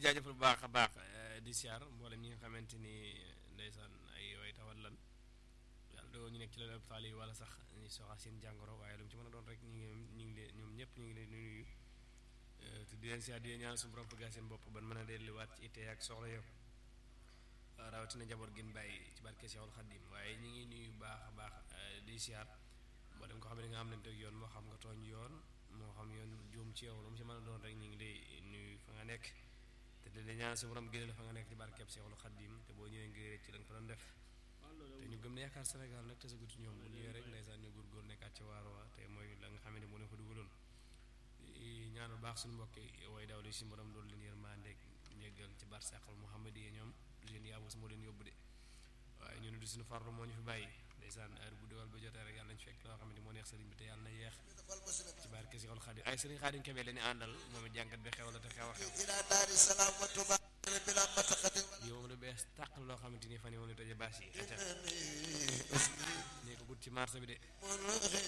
jaajëfal bu baax a baax di siyaar mboolem ñi nga xamante ni ndeysaan ay way tawat lan yàlla doo ñu nekk ci la hôpital yi wala sax ñu soxla seen jàngoro waaye lu mu ci mën a doon rek ñu ngi leen ñoom ñëpp ñu ngi leen nuyu te di leen siyaar di leen ñaan suñu borom bëgg seen bopp ban mën a delluwaat ci ittee ak soxla yow rawatina njaboot gën bàyyi ci barke Seexul Xaddim waaye ñu ngi nuyu baax a baax di siyaar moo dem ko xam ne nga am nañ teg yoon moo xam nga tooñ yoon moo xam yoon juum ci yow lu mu ci mën a doon rek ñu ngi lay nuyu fa nga nekk te di ñaan su borom génne la fa nga nekk ci barkeb Seexul Xaddim te boo ñëwee nga ci lañ ko doon def te ñu gëm ne yaakaar Sénégal nag te sa guti ñoom bu ñëwee rek ndeysaan ñu góorgóor nekkaat ci waar wa te mooy la nga xam ne moo leen fa dugaloon ñaan bu baax suñu mbokki way daw li si borom doolu leen yërmande njéggal ci barsàqal Muhammad yi ñoom du leen yaabus moo leen yóbbu de waaye ñu ne du suñu farlu moo ñu fi bàyyi ndeysaan heure bu diwal ba jotee rek yàlla nañ fekk loo xam ne moo neex sëriñ bi te yàlla na yeex ci barke Seexul Xaadim ay sëriñ Xaadim Kebe la ñu àndal moom it jàngat bi xew la te xew a xew lii moom lu bees tàq loo xamante ni fan yi moom la tëjee baas yi xetal nee ko gut ci marché bi de